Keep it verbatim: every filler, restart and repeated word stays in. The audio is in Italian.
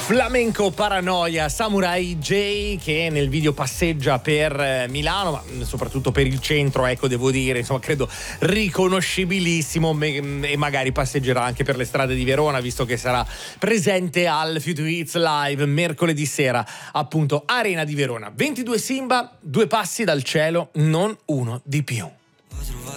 Flamenco Paranoia, Samurai J che nel video passeggia per Milano, ma soprattutto per il centro, ecco, devo dire, insomma, credo riconoscibilissimo, e magari passeggerà anche per le strade di Verona, visto che sarà presente al Future Hits Live mercoledì sera, appunto, Arena di Verona. ventidue Simba, due passi dal cielo, non uno di più.